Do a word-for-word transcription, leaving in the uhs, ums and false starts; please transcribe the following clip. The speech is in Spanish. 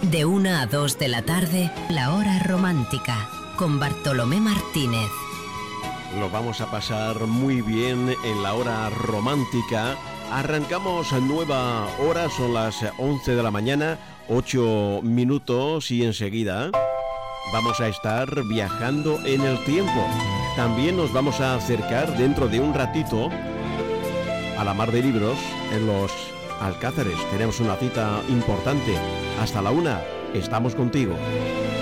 De una a dos de la tarde, La Hora Romántica, con Bartolomé Martínez. Lo vamos a pasar muy bien en La Hora Romántica. Arrancamos nueva hora, son las once de la mañana, ocho minutos, y enseguida vamos a estar viajando en el tiempo. También nos vamos a acercar dentro de un ratito a la Mar de Libros en los Alcázares. Tenemos una cita importante. Hasta la una, estamos contigo.